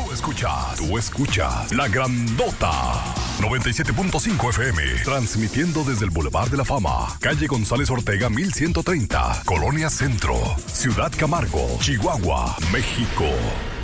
Tú escuchas La Grandota. 97.5 FM. Transmitiendo desde el Boulevard de la Fama. Calle González Ortega, 1130. Colonia Centro. Ciudad Camargo, Chihuahua, México.